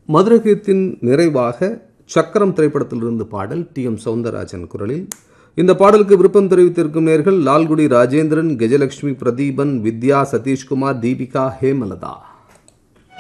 மதுரகீதத்தின் நிறைவாக சக்கரம் திரைப்படத்திலிருந்து பாடல் டி.எம். சௌந்தரராஜன் குரலில். இந்த பாடலுக்கு விருப்பம் தெரிவித்திருக்கும் நேயர்கள் லால்குடி ராஜேந்திரன், கஜலட்சுமி, பிரதீபன், வித்யா, சதீஷ்குமார், தீபிகா, ஹேமலதா.